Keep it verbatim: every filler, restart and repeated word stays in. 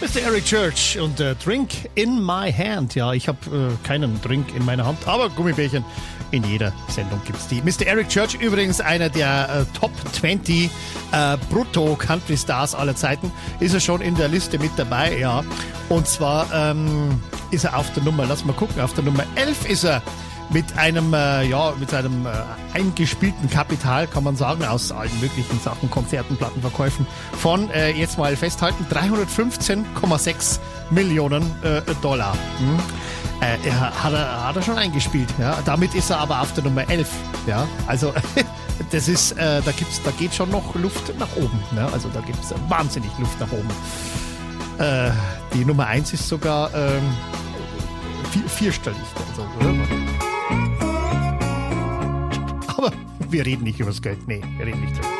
Mister Eric Church und äh, Drink in my hand. Ja, ich habe äh, keinen Drink in meiner Hand, aber Gummibärchen in jeder Sendung gibt's die. Mister Eric Church, übrigens einer der äh, Top zwanzig äh, Brutto-Country-Stars aller Zeiten, ist er schon in der Liste mit dabei, ja. Und zwar ähm, ist er auf der Nummer, lass mal gucken, auf der Nummer elf ist er mit einem, äh, ja, mit einem äh, eingespielten Kapital, kann man sagen, aus allen möglichen Sachen, Konzerten, Plattenverkäufen von, äh, jetzt mal festhalten, dreihundertfünfzehn Komma sechs Millionen äh, Dollar. Hm? Äh, er, hat, er, hat er schon eingespielt, ja. Damit ist er aber auf der Nummer elf, ja. Also, das ist, äh, da gibt's, da geht schon noch Luft nach oben, ne? Also, da gibt's wahnsinnig Luft nach oben. Äh, die Nummer eins ist sogar, ähm, vier, vierstellig, also, oder? Aber wir reden nicht über das Geld. Nee, wir reden nicht drüber.